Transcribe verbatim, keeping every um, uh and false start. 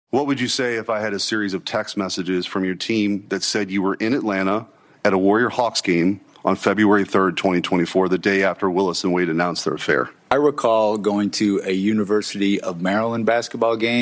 What would you say if I had a series of text messages from your team that said you were in Atlanta at a Warrior Hawks game on February third, twenty twenty-four, the day after Willis and Wade announced their affair? I recall going to a University of Maryland basketball game